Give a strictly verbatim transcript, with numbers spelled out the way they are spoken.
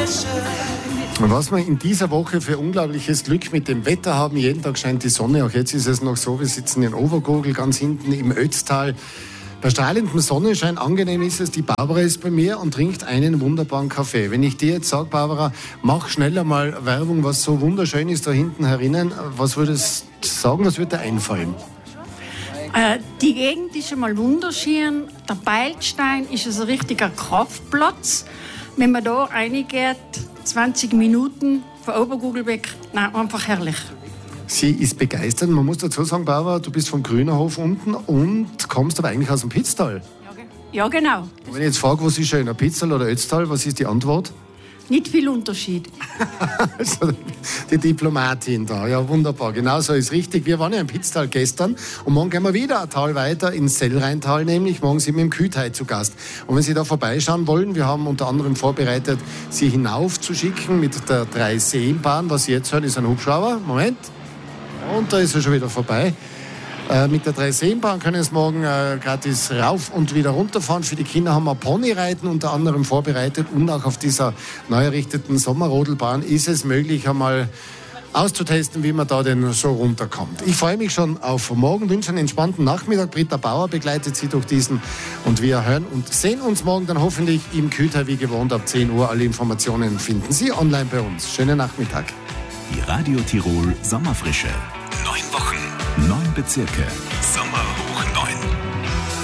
Und was wir in dieser Woche für unglaubliches Glück mit dem Wetter haben, jeden Tag scheint die Sonne, auch jetzt ist es noch so, wir sitzen in Overgogel, ganz hinten im Ötztal. Bei strahlendem Sonnenschein, angenehm ist es, die Barbara ist bei mir und trinkt einen wunderbaren Kaffee. Wenn ich dir jetzt sage, Barbara, mach schneller mal Werbung, was so wunderschön ist da hinten herinnen, was würdest du sagen, was würde dir einfallen? Äh, die Gegend ist schon mal wunderschön. Der Beilstein ist ein richtiger Kraftplatz. Wenn man da reingeht, zwanzig Minuten von Obergogel weg, nein, einfach herrlich. Sie ist begeistert. Man muss dazu sagen, Barbara, du bist vom Grünerhof unten und kommst aber eigentlich aus dem Pitztal. Ja, genau. Und wenn ich jetzt frage, was ist schöner, Pitztal oder Ötztal, was ist die Antwort? Nicht viel Unterschied. Also, die Diplomatin da, ja wunderbar, genau so ist richtig. Wir waren ja im Pitztal gestern und morgen gehen wir wieder ein Tal weiter ins Sellrheintal, nämlich morgen sind wir im Küthei zu Gast. Und wenn Sie da vorbeischauen wollen, wir haben unter anderem vorbereitet, Sie hinauf zu schicken mit der Dreiseenbahn. Was Sie jetzt hören, ist ein Hubschrauber. Moment. Und da ist er schon wieder vorbei. Äh, mit der Dreiseenbahn können Sie morgen äh, gratis rauf und wieder runterfahren. Für die Kinder haben wir Ponyreiten unter anderem vorbereitet. Und auch auf dieser neu errichteten Sommerrodelbahn ist es möglich, einmal auszutesten, wie man da denn so runterkommt. Ich freue mich schon auf morgen, wünsche einen entspannten Nachmittag. Britta Bauer begleitet Sie durch diesen. Und wir hören und sehen uns morgen dann hoffentlich im Küthei wie gewohnt ab zehn Uhr. Alle Informationen finden Sie online bei uns. Schönen Nachmittag. Die Radio Tirol Sommerfrische. Neun Wochen, neun Bezirke. Sommer